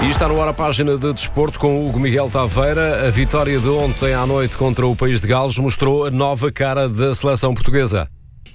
E está no ar a página de desporto com o Hugo Miguel Taveira. A vitória de ontem à noite contra o País de Gales mostrou a nova cara da seleção portuguesa.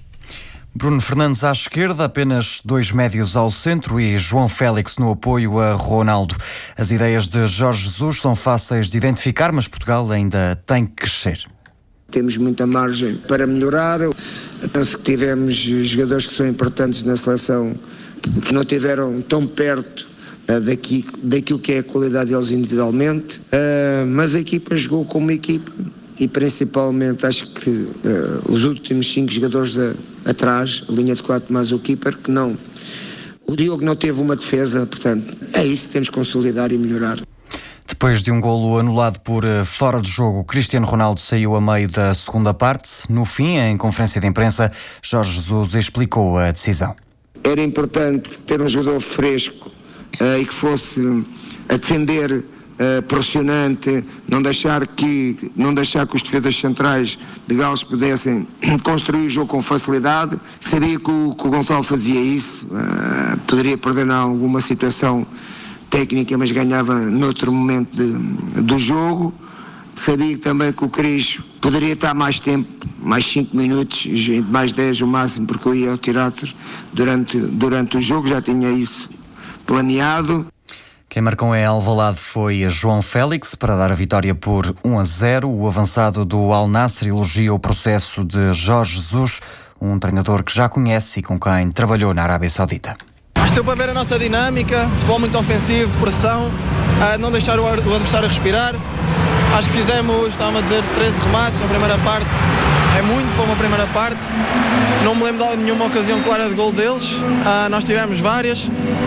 Bruno Fernandes à esquerda, apenas dois médios ao centro e João Félix no apoio a Ronaldo. As ideias de Jorge Jesus são fáceis de identificar, mas Portugal ainda tem que crescer. Temos muita margem para melhorar. Penso que tivemos jogadores que são importantes na seleção que não estiveram tão perto daquilo que é a qualidade deles individualmente, mas a equipa jogou como equipa e principalmente acho que os últimos 5 jogadores atrás, a linha de 4 mais o keeper, que não. O Diogo não teve uma defesa, portanto é isso que temos que consolidar e melhorar. Depois de um golo anulado por fora de jogo, Cristiano Ronaldo saiu a meio da segunda parte. No fim, em conferência de imprensa, Jorge Jesus explicou a decisão. Era importante ter um jogador fresco e que fosse a defender pressionante, não deixar que os defesas centrais de Gales pudessem construir o jogo com facilidade. Sabia que o Gonçalo fazia isso, poderia perder em alguma situação técnica, mas ganhava noutro momento do jogo. Sabia também que o Cris poderia estar mais tempo, mais 5 minutos, mais 10 o máximo, porque eu ia ao teatro durante o jogo, já tinha isso planeado. Quem marcou em Alvalade foi João Félix para dar a vitória por 1-0. O avançado do Al Nassr elogia o processo de Jorge Jesus, um treinador que já conhece e com quem trabalhou na Arábia Saudita. Acho que deu para ver a nossa dinâmica, futebol muito ofensivo, pressão, não deixar o adversário respirar. Acho que fizemos, estava a dizer, 13 remates na primeira parte. É muito para uma primeira parte. Não me lembro de nenhuma ocasião clara de gol deles. Nós tivemos várias.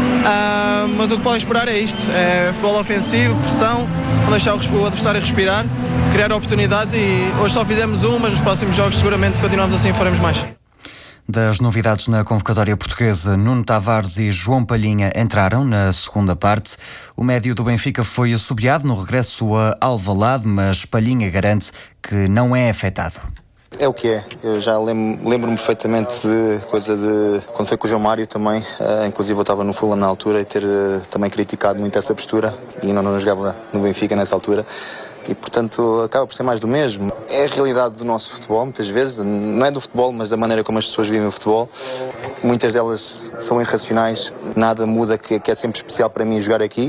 Mas o que podem esperar é isto. É futebol ofensivo, pressão, não deixar o adversário respirar, criar oportunidades e hoje só fizemos mas nos próximos jogos seguramente, se continuarmos assim, faremos mais. Das novidades na convocatória portuguesa, Nuno Tavares e João Palhinha entraram na segunda parte. O médio do Benfica foi assobiado no regresso a Alvalade, mas Palhinha garante que não é afetado. É o que é. Eu já lembro-me perfeitamente de quando foi com o João Mário também, inclusive eu estava no Fulham na altura e ter também criticado muito essa postura e não jogava no Benfica nessa altura. E, portanto, acaba por ser mais do mesmo. É a realidade do nosso futebol, muitas vezes, não é do futebol, mas da maneira como as pessoas vivem o futebol. Muitas delas são irracionais, nada muda, que é sempre especial para mim jogar aqui.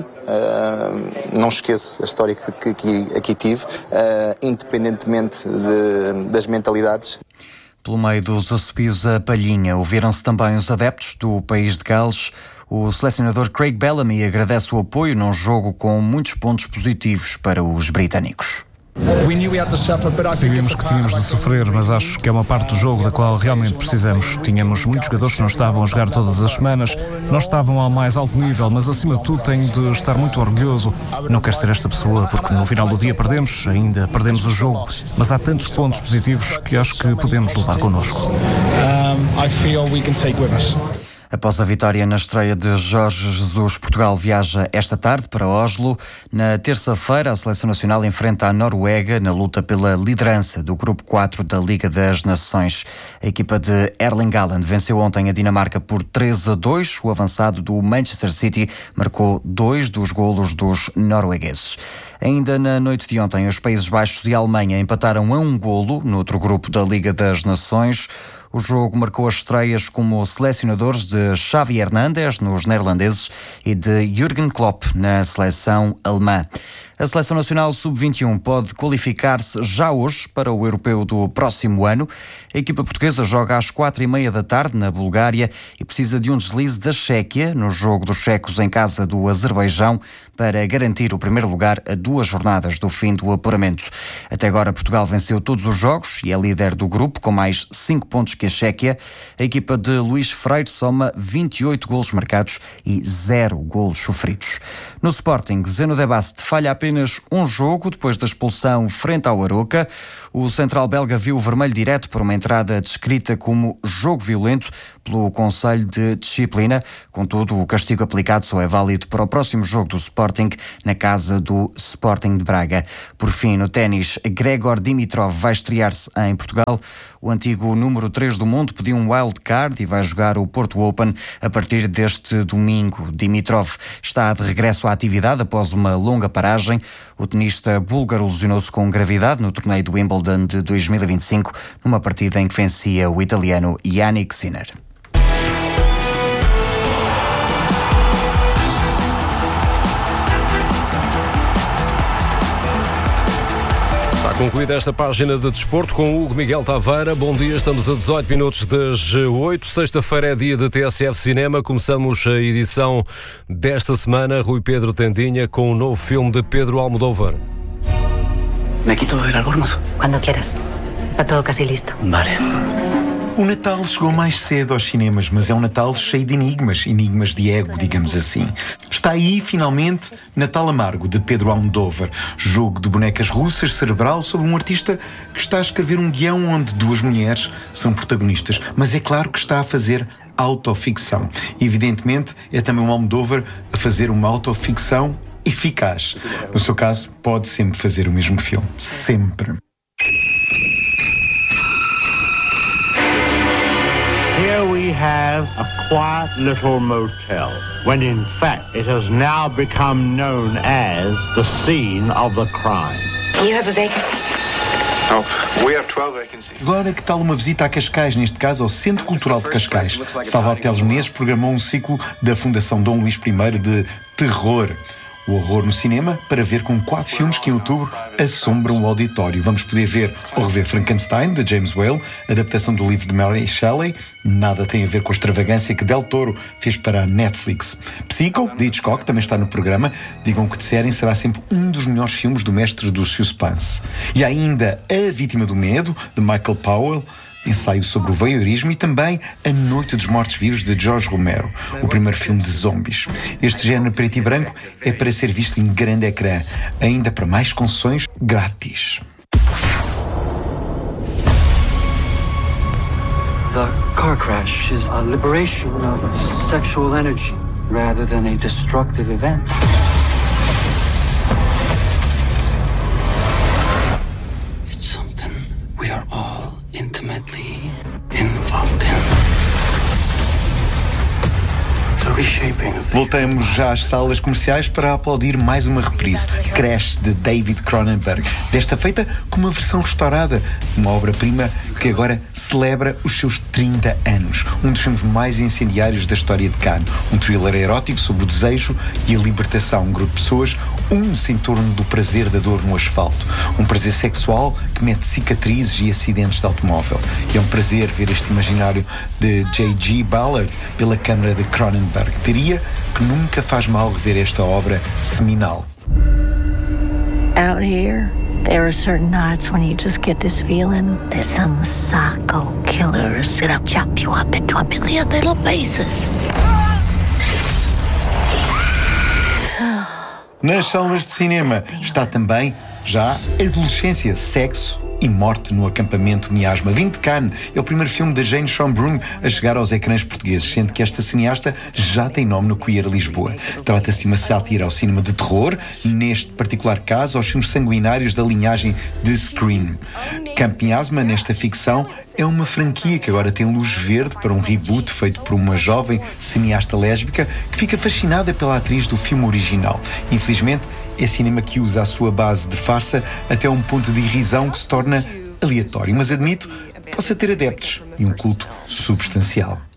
Não esqueço a história que aqui tive, independentemente das mentalidades. Pelo meio dos assobios a Palhinha, ouviram-se também os adeptos do País de Gales. O selecionador Craig Bellamy agradece o apoio num jogo com muitos pontos positivos para os britânicos. Sabíamos que tínhamos de sofrer, mas acho que é uma parte do jogo da qual realmente precisamos. Tínhamos muitos jogadores que não estavam a jogar todas as semanas, não estavam ao mais alto nível, mas acima de tudo tenho de estar muito orgulhoso. Não quero ser esta pessoa, porque no final do dia ainda perdemos o jogo, mas há tantos pontos positivos que acho que podemos levar connosco. Após a vitória na estreia de Jorge Jesus, Portugal viaja esta tarde para Oslo. Na terça-feira, a Seleção Nacional enfrenta a Noruega na luta pela liderança do Grupo 4 da Liga das Nações. A equipa de Erling Haaland venceu ontem a Dinamarca por 3-2. O avançado do Manchester City marcou 2 dos golos dos noruegueses. Ainda na noite de ontem, os Países Baixos e a Alemanha empataram a 1 golo no outro grupo da Liga das Nações. O jogo marcou as estreias como selecionadores de Xavi Hernández nos neerlandeses e de Jürgen Klopp na seleção alemã. A Seleção Nacional Sub-21 pode qualificar-se já hoje para o Europeu do próximo ano. A equipa portuguesa joga às 4h30 da tarde na Bulgária e precisa de um deslize da Chequia no jogo dos checos em casa do Azerbaijão para garantir o primeiro lugar a 2 jornadas do fim do apuramento. Até agora Portugal venceu todos os jogos e é líder do grupo com mais 5 pontos que a Chequia. A equipa de Luís Freire soma 28 golos marcados e 0 golos sofridos. No Sporting, Zeno de Bast falha apenas um jogo depois da expulsão frente ao Aroca. O central belga viu o vermelho direto por uma entrada descrita como jogo violento pelo Conselho de Disciplina. Contudo, o castigo aplicado só é válido para o próximo jogo do Sporting na casa do Sporting de Braga. Por fim, no ténis, Grigor Dimitrov vai estrear-se em Portugal. O antigo número 3 do mundo pediu um wild card e vai jogar o Porto Open a partir deste domingo. Dimitrov está de regresso à atividade após uma longa paragem. O tenista búlgaro lesionou-se com gravidade no torneio do Wimbledon de 2025, numa partida em que vencia o italiano Jannik Sinner. Concluída esta página de desporto com o Hugo Miguel Taveira. Bom dia, estamos a 18 minutos das 8. Sexta-feira é dia de TSF Cinema. Começamos a edição desta semana. Rui Pedro Tendinha com o novo filme de Pedro Almodóvar. ¿Me quito el albornoz? Cuando quieras. Está todo casi listo. Vale. O Natal chegou mais cedo aos cinemas, mas é um Natal cheio de enigmas de ego, digamos assim. Está aí, finalmente, Natal Amargo, de Pedro Almodóvar, jogo de bonecas russas cerebral sobre um artista que está a escrever um guião onde duas mulheres são protagonistas, mas é claro que está a fazer autoficção. Evidentemente, é também um Almodóvar a fazer uma autoficção eficaz. No seu caso, pode sempre fazer o mesmo filme. Sempre. Here we have a quiet little motel, when in fact it has now become known as the scene of the crime. You have a vacancy? Oh, we have 12 vacancies. Agora, que tal uma visita a Cascais, neste caso ao Centro Cultural de Cascais? Salvador Teles Menezes programou um ciclo da Fundação Dom Luís I de terror. O horror no cinema, para ver com 4 filmes que em outubro assombram o auditório. Vamos poder ver ou rever Frankenstein, de James Whale, adaptação do livro de Mary Shelley, nada tem a ver com a extravagância que Del Toro fez para a Netflix. Psycho, de Hitchcock, também está no programa. Digam o que disserem, será sempre um dos melhores filmes do mestre do suspense. E ainda A Vítima do Medo, de Michael Powell, ensaio sobre o voyeurismo, e também A Noite dos Mortos-Vivos, de George Romero, o primeiro filme de zombies. Este género preto e branco é para ser visto em grande ecrã, ainda para mais concessões grátis. The car crash is a liberation of sexual energy rather than a destructive event. It's something we are all intimately involved in. Voltamos já às salas comerciais para aplaudir mais uma reprise, Crash, de David Cronenberg, desta feita com uma versão restaurada, uma obra-prima que agora celebra os seus 30 anos. Um dos filmes mais incendiários da história de Cannes, um thriller erótico sobre o desejo e a libertação. Um grupo de pessoas une-se em torno do prazer da dor no asfalto, um prazer sexual que mete cicatrizes e acidentes de automóvel. E é um prazer ver este imaginário de J.G. Ballard pela câmara de Cronenberg. Diria que nunca faz mal rever esta obra seminal. Out here, there are certain nights when you just get this feeling there's some psycho killers that'll chop you up into a million little pieces. Nas salas de cinema está também já Adolescência, Sexo e Morte no Acampamento Miasma. Vindo de Cannes, é o primeiro filme da Jane Schönbrunn a chegar aos ecrãs portugueses, sendo que esta cineasta já tem nome no Queer Lisboa. Trata-se de uma sátira ao cinema de terror, neste particular caso aos filmes sanguinários da linhagem de Scream. Camp Miasma, nesta ficção, é uma franquia que agora tem luz verde para um reboot feito por uma jovem cineasta lésbica que fica fascinada pela atriz do filme original. Infelizmente, é cinema que usa a sua base de farsa até um ponto de irrisão que se torna aleatório, mas admito, possa ter adeptos e um culto substancial.